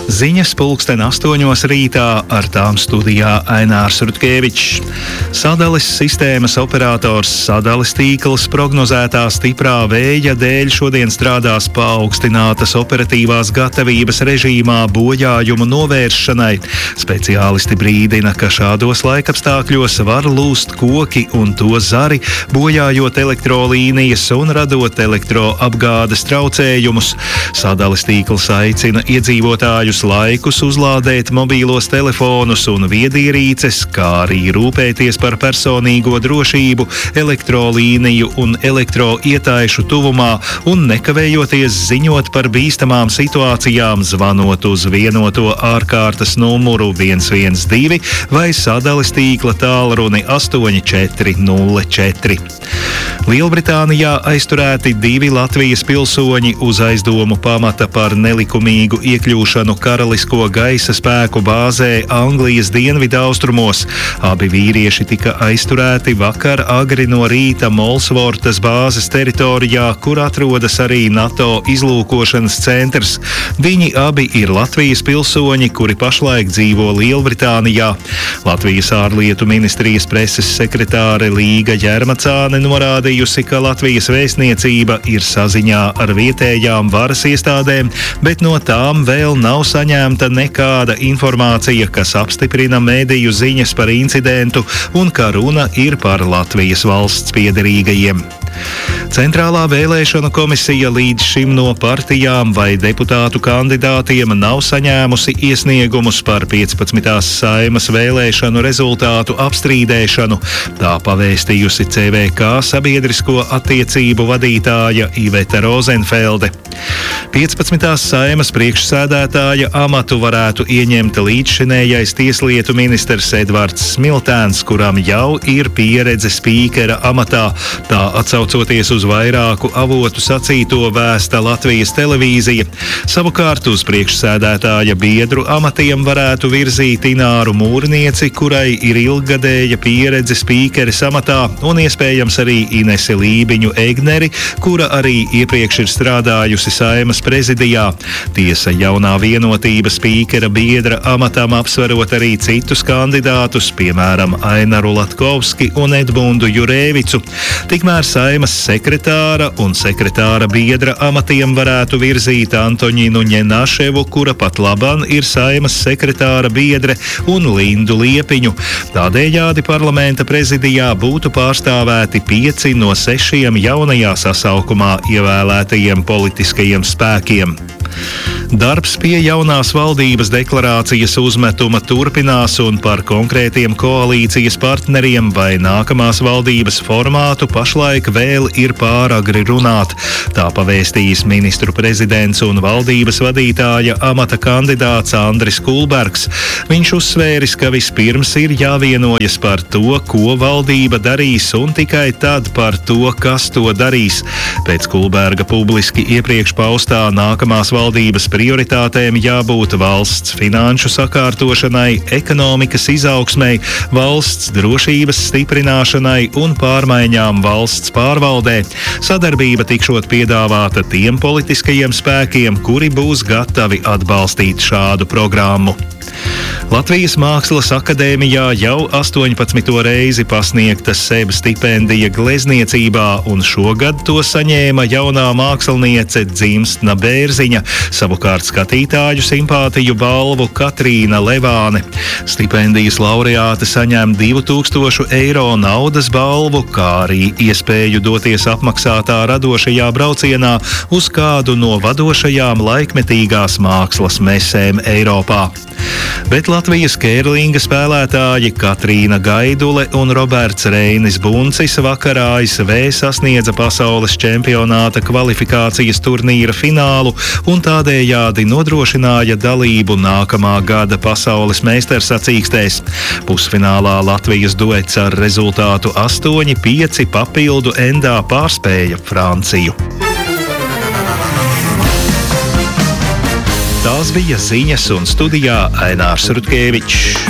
Ziņas 8:00 rītā, ar tām studijā Ainārs Rutkevičs. Sadales sistēmas operators Sadales tīkls prognozētā stiprā vēja dēļ šodien strādās paaugstinātas operatīvās gatavības režīmā bojājumu novēršanai. Speciālisti brīdina, ka šādos laikapstākļos var lūst koki un to zari, bojājot elektrolīnijas un radot elektroapgādes traucējumus. Sadales tīkls aicina iedzīvotājus laikus uzlādēt mobīlos telefonus un viedierīces, kā arī rūpēties par personīgo drošību elektrolīniju un elektroietaišu tuvumā un nekavējoties ziņot par bīstamām situācijām, zvanot uz vienoto ārkārtas numuru 112 vai Sadales tīkla tālruni 8404. Lielbritānijā aizturēti 2 Latvijas pilsoņi uz aizdomu pamata par nelikumīgu iekļūšanu Karalisko gaisa spēku bāzē Anglijas dienvidaustrumos. Abi vīrieši tika aizturēti vakar agri no rīta Molsvortas bāzes teritorijā, kur atrodas arī NATO izlūkošanas centrs. Viņi abi ir Latvijas pilsoņi, kuri pašlaik dzīvo Lielbritānijā. Latvijas ārlietu ministrijas preses sekretāre Līga Ģermacāne norādījusi, ka Latvijas vēstniecība ir saziņā ar vietējām varas iestādēm, bet no tām vēl nav saņemta nekāda informācija, kas apstiprina mediju ziņas par incidentu un ka runa ir par Latvijas valsts piederīgajiem. Centrālā vēlēšanu komisija līdz šim no partijām vai deputātu kandidātiem nav saņēmusi iesniegumus par 15. Saeimas vēlēšanu rezultātu apstrīdēšanu. Tā pavēstījusi CVK sabiedrisko attiecību vadītāja Iveta Rozenfelde. 15. Saeimas priekšsēdētāja amatu varētu ieņemt līdzšinējais tieslietu ministrs Edvards Smiltēns, kuram jau ir pieredze spīkera amatā. Tā atsaucoties uz vairāku avotu sacīto vēsta Latvijas televīzija. Savukārt uz priekšsēdētāja biedru amatiem varētu virzīt Ināru Mūrnieci, kurai ir ilggadēja pieredze spīkeres amatā, un iespējams arī Inesi Lībiņu Egneri, kura arī iepriekš ir strādājusi Saeimas prezidijā. Tiesa, jaunā Vienotība spīkera biedra amatam apsverot arī citus kandidātus, piemēram, Ainaru Latkovski un Edmundu Jurēvicu. Tikmēr Saeimas sekretāra un sekretāra biedra amatiem varētu virzīt Antoņinu Ņenaševu, kura pat laban ir Saeimas sekretāra biedre, un Lindu Liepiņu. Tādējādi parlamenta prezidijā būtu pārstāvēti 5 no 6 jaunajā sasaukumā ievēlētajiem politiskajiem spēkiem. Darbs pie jaunās valdības deklarācijas uzmetuma turpinās, un par konkrētiem koalīcijas partneriem vai nākamās valdības formātu pašlaik vēl ir pāragri runāt. Tā pavēstījis ministru prezidents un valdības vadītāja amata kandidāts Andris Kulbergs. Viņš uzsvēris, ka vispirms ir jāvienojas par to, ko valdība darīs, un tikai tad par to, kas to darīs. Pēc Kulberga publiski iepriekš paustā nākamās valdības prioritātēm jābūt valsts finanšu sakārtošanai, ekonomikas izaugsmei, valsts drošības stiprināšanai un pārmaiņām valsts pārvaldē. Sadarbība tikšot piedāvāta tiem politiskajiem spēkiem, kuri būs gatavi atbalstīt šādu programmu. Latvijas Mākslas akadēmijā jau 18. reizi pasniegta SEB stipendija glezniecībā, un šogad to saņēma jaunā māksliniece Dzimstna Bērziņa, savukārt skatītāju simpātiju balvu Katrīna Levāne. Stipendijas laureāte saņem 2000 eiro naudas balvu, kā arī iespēju doties apmaksātā radošajā braucienā uz kādu no vadošajām laikmetīgās mākslas mesēm Eiropā. Bet Latvijas kērlinga spēlētāji Katrīna Gaidule un Roberts Reinis Buncis vakarā ASV sasniedza pasaules čempionāta kvalifikācijas turnīra finālu un tādējādi nodrošināja dalību nākamā gada pasaules meistarsacīkstēs. Pusfinālā Latvijas duets ar rezultātu 8-5 papildu endā pārspēja Franciju. Tās bija ziņas, un studijā Ainārs Rutkevičs.